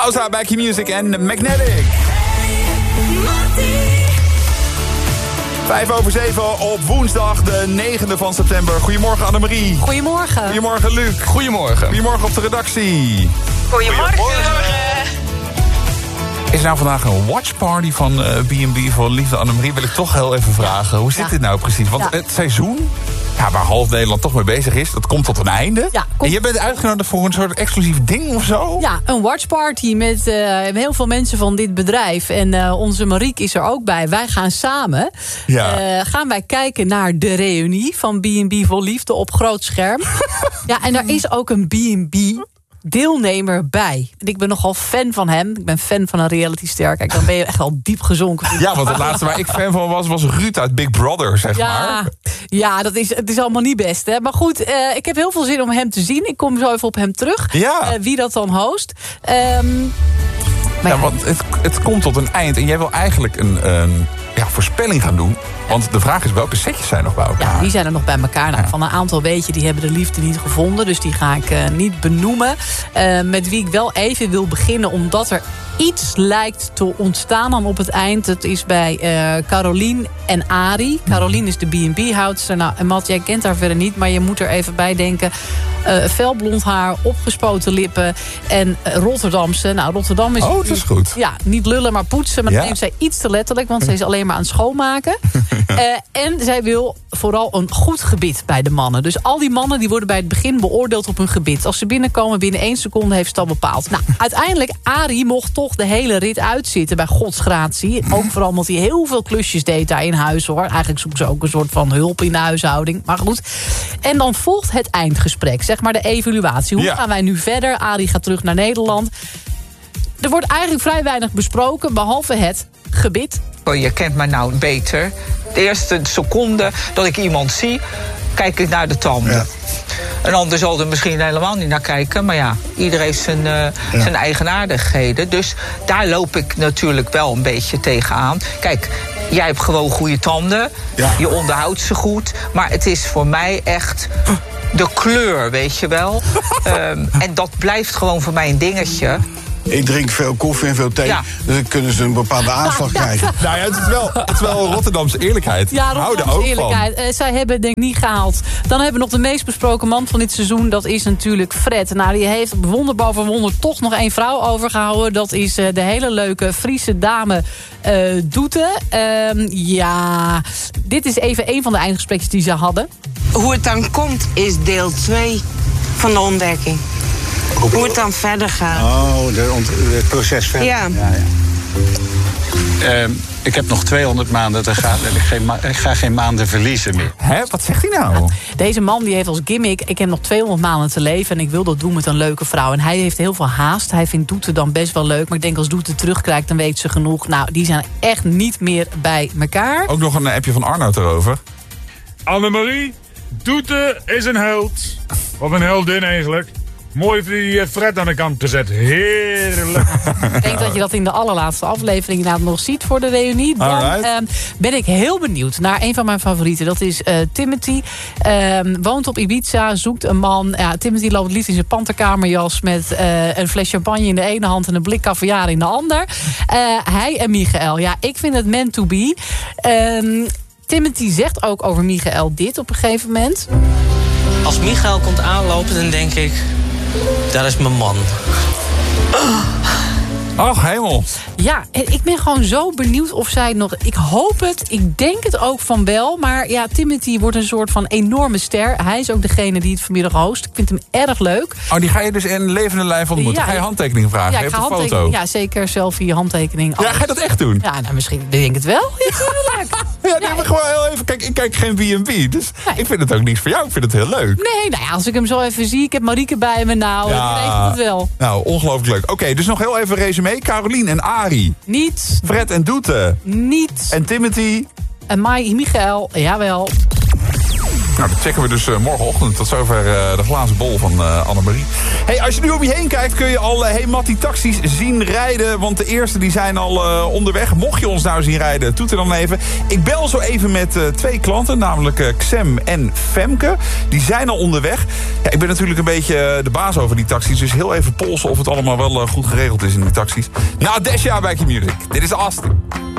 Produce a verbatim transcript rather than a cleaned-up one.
Oza, Back in Music en Magnetic. Vijf over zeven op woensdag, de negende van september. Goedemorgen Annemarie. Goedemorgen. Goedemorgen Luc. Goedemorgen. Goedemorgen op de redactie. Goedemorgen. Goedemorgen. Is er nou vandaag een watchparty van uh, B en B voor liefde Annemarie? Wil ik toch heel even vragen. Hoe zit ja. dit nou precies? Want ja. het seizoen, ja, waar half Nederland toch mee bezig is, dat komt tot een einde. Ja, komt... En je bent uitgenodigd voor een soort exclusief ding of zo? Ja, een watchparty met uh, heel veel mensen van dit bedrijf. En uh, onze Marieke is er ook bij. Wij gaan samen. Ja. Uh, gaan wij kijken naar de reunie van B en B voor liefde op groot scherm. Ja, en er is ook een B en B deelnemer bij. En ik ben nogal fan van hem. Ik ben fan van een realityster. Kijk, dan ben je echt al diep gezonken. Ja, want het laatste waar ik fan van was, was Ruud uit Big Brother, zeg ja, maar. Ja, dat is, het is allemaal niet best. Hè? Maar goed, uh, ik heb heel veel zin om hem te zien. Ik kom zo even op hem terug. Ja. Uh, wie dat dan host. Um, ja, want het, het komt tot een eind. En jij wil eigenlijk een, een ja, voorspelling gaan doen. Want de vraag is, welke setjes zijn nog bij elkaar? Ja, die zijn er nog bij elkaar. Nou, Ja. van een aantal weet je, die hebben de liefde niet gevonden. Dus die ga ik uh, niet benoemen. Uh, met wie ik wel even wil beginnen, omdat er iets lijkt te ontstaan dan op het eind. Het is bij uh, Carolien en Arie. Carolien is de B en B-houdster. Nou, en Matt, jij kent haar verder niet, maar je moet er even bij denken. Uh, felblond haar, opgespoten lippen en uh, Rotterdamse. Nou, Rotterdam is... Oh, dat is goed. Ja, niet lullen, maar poetsen. Maar Ja. dat neemt zij iets te letterlijk, want zij is alleen maar aan het schoonmaken. uh, en zij wil vooral een goed gebit bij de mannen. Dus al die mannen die worden bij het begin beoordeeld op hun gebit. Als ze binnenkomen, binnen één seconde heeft ze dat bepaald. Nou, uiteindelijk, Arie mocht toch de hele rit uitzitten bij godsgratie. Ook vooral omdat hij heel veel klusjes deed daar in huis, hoor. Eigenlijk zoeken ze ook een soort van hulp in de huishouding. Maar goed. En dan volgt het eindgesprek, zeg maar de evaluatie. Hoe Ja. gaan wij nu verder? Arie gaat terug naar Nederland. Er wordt eigenlijk vrij weinig besproken, behalve het gebit. Oh, je kent mij nou beter. De eerste seconde dat ik iemand zie, kijk ik naar de tanden. Ja. Een ander zal er misschien helemaal niet naar kijken. Maar ja, iedereen heeft zijn, uh, ja. zijn eigenaardigheden. Dus daar loop ik natuurlijk wel een beetje tegenaan. Kijk, jij hebt gewoon goede tanden. Ja. Je onderhoudt ze goed. Maar het is voor mij echt de kleur, weet je wel. um, en dat blijft gewoon voor mij een dingetje. Ik drink veel koffie en veel thee, Ja. dus dan kunnen ze een bepaalde aanslag krijgen. Nou ja, het is wel, het is wel Rotterdamse eerlijkheid. Ja, Hou er Rotterdamse ook eerlijkheid. Uh, zij hebben het denk ik niet gehaald. Dan hebben we nog de meest besproken man van dit seizoen. Dat is natuurlijk Fred. Nou, die heeft wonder boven wonder toch nog één vrouw overgehouden. Dat is uh, de hele leuke Friese dame uh, Doete. Uh, ja, dit is even een van de eindgesprekjes die ze hadden. Hoe het dan komt is deel twee van de ontdekking. Hoe het dan verder gaat. Oh, de ont- het proces verder. Ja. ja, ja. Uh, ik heb nog tweehonderd maanden te gaan en ik, geen ma- ik ga geen maanden verliezen meer. Hè? Wat zegt hij nou? Deze man die heeft als gimmick, ik heb nog tweehonderd maanden te leven en ik wil dat doen met een leuke vrouw. En hij heeft heel veel haast. Hij vindt Doete dan best wel leuk. Maar ik denk als Doete terugkrijgt, dan weet ze genoeg. Nou, die zijn echt niet meer bij elkaar. Ook nog een appje van Arnoud erover. Annemarie, Doete is een held. Of een heldin eigenlijk. Mooi voor die Fred aan de kant te zetten. Heerlijk. Ik denk dat je dat in de allerlaatste aflevering inderdaad nog ziet voor de reunie. Dan Alright. uh, ben ik heel benieuwd naar een van mijn favorieten. Dat is uh, Timothy. Uh, woont op Ibiza, zoekt een man. Ja, Timothy loopt liefst in zijn panterkamerjas met uh, een fles champagne in de ene hand en een blik caviar in de ander. Uh, hij en Michael. Ja, ik vind het meant to be. Uh, Timothy zegt ook over Michael dit op een gegeven moment. Als Michael komt aanlopen, dan denk ik, dat is mijn man. Och, hemel. Ja, en ik ben gewoon zo benieuwd of zij nog... Ik hoop het, ik denk het ook van wel. Maar ja, Timothy wordt een soort van enorme ster. Hij is ook degene die het vanmiddag host. Ik vind hem erg leuk. Oh, die ga je dus in levende lijf ontmoeten. Ja, Ga je handtekeningen vragen? Ja, je ik hebt ga een foto. handtekening. Ja, zeker. Selfie, handtekening. Ja, ga je dat echt doen? Ja, nou, misschien denk ik het wel. Ja, tuurlijk. Ja, nee, maar gewoon heel even. Kijk, ik kijk geen B en B. Dus Nee. ik vind het ook niks voor jou. Ik vind het heel leuk. Nee, nou ja, als ik hem zo even zie. Ik heb Marieke bij me. Nou, ik regel het wel. Nou, ongelooflijk leuk. Oké, okay, dus nog heel even een resume. Carolien en Arie. Niet. Fred en Doete. Niet. En Timothy. En Mai, Michael. Jawel. Nou, dat checken we dus uh, morgenochtend. Tot zover uh, de glazen bol van uh, Annemarie. Hey, als je nu om je heen kijkt, kun je al uh, Hemati taxis zien rijden. Want de eerste die zijn al uh, onderweg. Mocht je ons nou zien rijden, toeter dan even. Ik bel zo even met uh, twee klanten, namelijk uh, Xem en Femke. Die zijn al onderweg. Ja, ik ben natuurlijk een beetje uh, de baas over die taxis. Dus heel even polsen of het allemaal wel uh, goed geregeld is in die taxis. Nou, Desha bij Q-Music. Dit is Austin.